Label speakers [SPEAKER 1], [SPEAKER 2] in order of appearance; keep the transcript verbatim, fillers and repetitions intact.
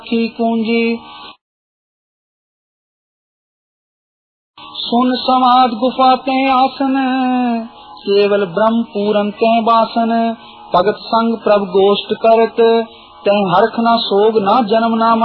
[SPEAKER 1] की कुंजी सुन समाज गुफा ते आसन, केवल ब्रह्म पूरन ते बासन। भगत संग प्रभ गोष्ठ करत, तै हरख न सोग न जन्म न